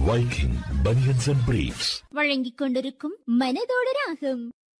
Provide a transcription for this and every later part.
Viking Bunions and Briefs. வழங்கிக் கொண்டிருக்கும் மனதோடு ராகம்.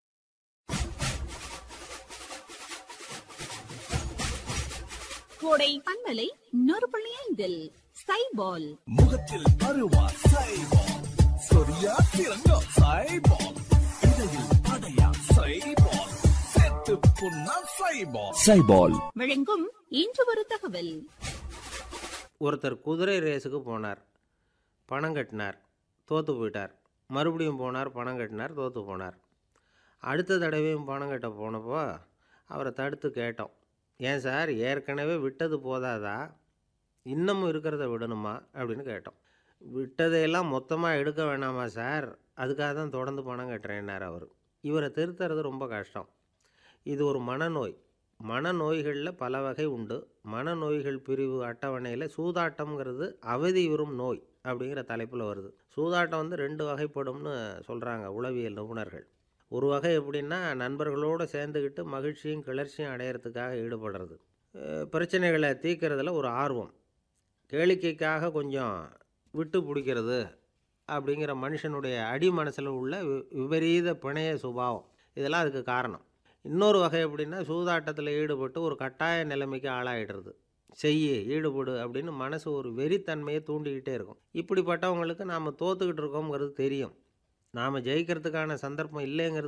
கோடை பண்பலை 100.5 சைபால் முகத்தில் அருவா சைபால், சொரியா திறங்கோ சைபால், இடையில் அடையா சைபால், செத்து புண்ணா சைபால். சைபால் வழங்கும் இன்று ஒரு தகவல். ஒருத்தர் குதிரை ரேஸுக்கு போனார், பணம் கட்டினார், தோற்று போயிட்டார். மறுபடியும் போனார், பணம் கட்டினார், தோற்று போனார். அடுத்த தடவையும் பணம் கட்ட போனப்போ அவரை தடுத்து கேட்டோம், ஏன் சார் ஏற்கனவே விட்டது போதாதா, இன்னமும் இருக்கிறத விடணுமா அப்படின்னு கேட்டோம். விட்டதையெல்லாம் மொத்தமாக எடுக்க வேணாமா சார், அதுக்காக தான் தொடர்ந்து பணம் கட்டுறேன்னார் அவர். இவரை திருத்துறது ரொம்ப கஷ்டம். இது ஒரு மனநோய். மனநோய்களில் பல வகை உண்டு. மனநோய்கள் பிரிவு அட்டவணையில் சூதாட்டம்ங்கிறது அவதியுறும் நோய் அப்படிங்கிற தலைப்பில் வருது. சூதாட்டம் 2 வகைப்படும்னு சொல்கிறாங்க உளவியல் நிபுணர்கள். ஒரு வகை எப்படின்னா, நண்பர்களோடு சேர்ந்துக்கிட்டு மகிழ்ச்சியும் கிளர்ச்சியும் அடையிறதுக்காக ஈடுபடுறது, பிரச்சனைகளை தீர்க்கறதுல ஒரு ஆர்வம், கேளிக்கைக்காக கொஞ்சம் விட்டு பிடிக்கிறது அப்படிங்கிற மனுஷனுடைய அடி மனசில் உள்ள விபரீத பிணைய சுபாவம், இதெல்லாம் அதுக்கு காரணம். இன்னொரு வகை எப்படின்னா, சூதாட்டத்தில் ஈடுபட்டு ஒரு கட்டாய நிலைமைக்கு ஆளாயிடுறது, ஈடுபடு அப்படின்னு மனசு ஒரு வெறித்தன்மையை தூண்டிக்கிட்டே இருக்கும். இப்படிப்பட்டவங்களுக்கு நாம் தோற்றுக்கிட்டு இருக்கோங்கிறது தெரியும், நாம் ஜெயிக்கிறதுக்கான சந்தர்ப்பம் இல்லைங்கிறது